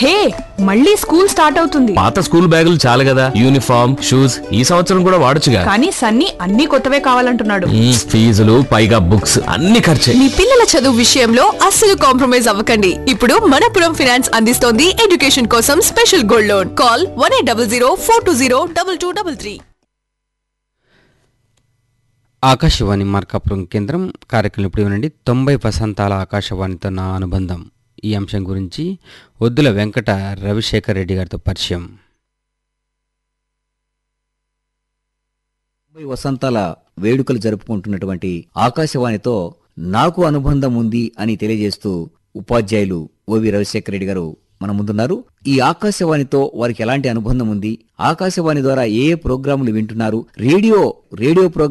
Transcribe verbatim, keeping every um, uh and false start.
హే, మళ్ళీ school start అవుతుంది. పాత స్కూల్ బ్యాగులు చాలు కదా, యూనిఫామ్ షూస్ ఈ సంవత్సరం కూడా వాడొచ్చుగా. కానీ సన్నీ అన్ని కొత్తవే కావాలంటున్నాడు. మ్మ్, ఫీజులు పైగా బుక్స్ అన్ని ఖర్చే. మీ పిల్లల చదువు విషయంలో అస్సలు కాంప్రమైజ్ అవ్వకండి. ఇప్పుడు మనపురం ఫైనాన్స్ అందిస్తోంది ఎడ్యుకేషన్ కోసం special gold loan. Call one eight double zero four two zero double two double three. Akashvani Markapuram కేంద్రం కార్యక్రమం ఇప్పుడు వినండి. తొంభై వసంతాల ఆకాశవాణితో నా అనుబంధం ఈ అంశం గురించి ఒద్దుల వెంకట రవిశేఖర్ రెడ్డి గారితో పరిచయం. తొంభై వసంతాల వేడుకలు జరుపుకుంటున్నటువంటి ఆకాశవాణితో నాకు అనుబంధం ఉంది అని తెలియజేస్తూ ఉపాధ్యాయులు ఓవి రవిశేఖర్ రెడ్డి గారు మన ముందున్నారు. ఈ ఆకాశవాణితో వారికి ఎలాంటి అనుబంధం ఉంది, ఆకాశవాణి ద్వారా ఏ ఏ ప్రోగ్రాములు వింటున్నారు, రేడియో రేడియో ప్రోగ్రాం